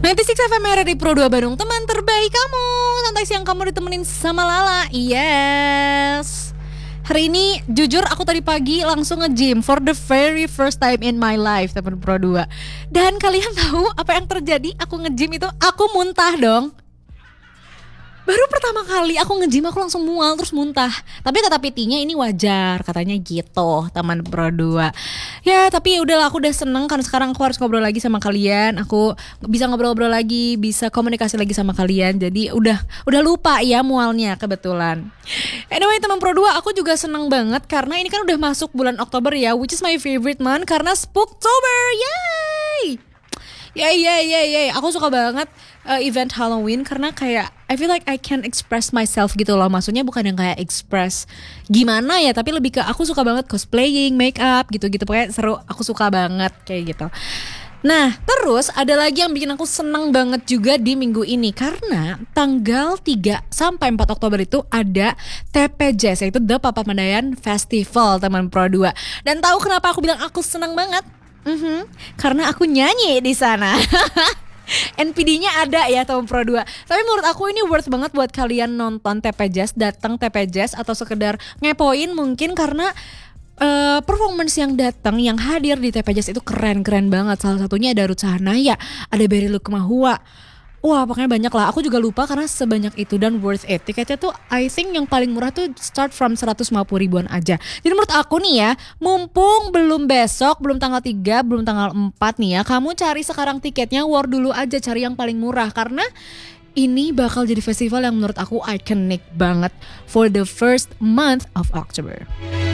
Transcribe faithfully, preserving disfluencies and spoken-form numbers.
sembilan puluh enam F M R di Pro dua Bandung, teman terbaik kamu. Santai siang kamu ditemenin sama Lala. Yes. Hari ini jujur aku tadi pagi langsung nge-gym for the very first time in my life, teman Pro dua. Dan kalian tahu apa yang terjadi? Aku nge-gym itu aku muntah dong. Baru pertama kali aku nge-gym aku langsung mual terus muntah. Tapi kata P T-nya ini wajar, katanya gitu, teman Pro dua. Ya tapi udahlah, aku udah seneng kan sekarang aku harus ngobrol lagi sama kalian. Aku bisa ngobrol-ngobrol lagi, bisa komunikasi lagi sama kalian. Jadi udah udah lupa ya mualnya kebetulan. Anyway teman Pro dua, aku juga seneng banget karena ini kan udah masuk bulan Oktober ya, which is my favorite month karena Spooktober. Yay! Yay yay yay yay. Aku suka banget uh, event Halloween karena kayak I feel like I can express myself gitu loh. Maksudnya bukan yang kayak express gimana ya, tapi lebih ke aku suka banget cosplaying, make up gitu-gitu. Pokoknya seru, aku suka banget kayak gitu. Nah terus ada lagi yang bikin aku seneng banget juga di minggu ini. Karena tanggal tiga sampai empat Oktober itu ada T P Jazz, yaitu The Papandayan Festival, teman Pro dua. Dan tahu kenapa aku bilang aku seneng banget? Mm-hmm. Karena aku nyanyi di sana. N P D-nya ada ya teman Pro dua. Tapi menurut aku ini worth banget buat kalian nonton T P Jazz, datang T P Jazz atau sekedar ngepoin mungkin karena uh, performance yang datang, yang hadir di T P Jazz itu keren-keren banget. Salah satunya ada Ruth Sahanaya, ada Berry Lukmahua. Wah pokoknya banyak lah, aku juga lupa karena sebanyak itu dan worth it. Tiketnya tuh I think yang paling murah tuh start from seratus lima puluh ribuan aja. Jadi menurut aku nih ya, mumpung belum besok, belum tanggal tiga, belum tanggal empat nih ya, kamu cari sekarang tiketnya, war dulu aja, cari yang paling murah. Karena ini bakal jadi festival yang menurut aku iconic banget for the first month of October.